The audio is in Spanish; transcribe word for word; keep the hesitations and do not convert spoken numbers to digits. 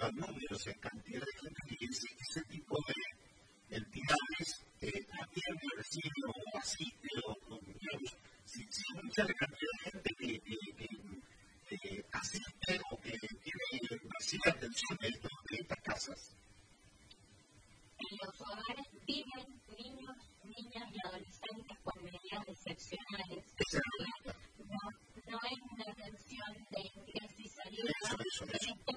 a números, en cantidad de gente que ese, ese tipo de entidades eh, atiende, recibe o asiste, o, o digamos, si, si hay mucha cantidad de gente que, que, que eh, asiste o que tiene, recibe atención de, de estas casas. En los hogares viven niños, niñas y adolescentes con medidas excepcionales. No, no es una atención de ingreso y salida. Eso, eso, eso.